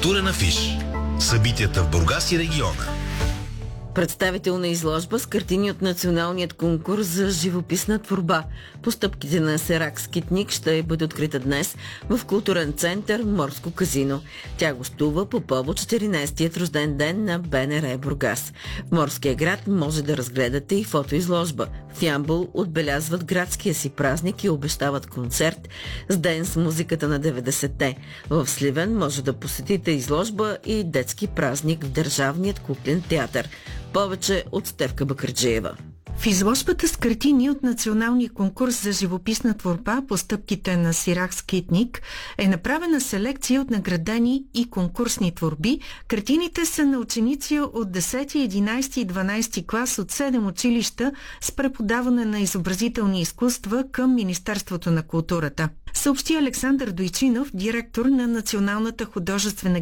Културен афиш. Събитията в Бургас и региона. Представителна изложба с картини от националният конкурс за живописна творба. Постъпките на Серак Скитник ще бъде открита днес в културен център Морско казино. Тя гостува по повод 14-тият рожден ден на БНР Бургас. В Морския град може да разгледате и фотоизложба. В Ямбол отбелязват градския си празник и обещават концерт с ден с музиката на 90-те. В Сливен може да посетите изложба и детски празник в Държавният куклен театър. Повече от Стефка Бакърджиева. В изложбата с картини от националния конкурс за живописна творба постъпките на Сирак Скитник е направена селекция от наградени и конкурсни творби. Картините са на ученици от 10, 11 и 12 клас от 7 училища с преподаване на изобразителни изкуства към Министерството на културата. Съобщи Александър Дойчинов, директор на Националната художествена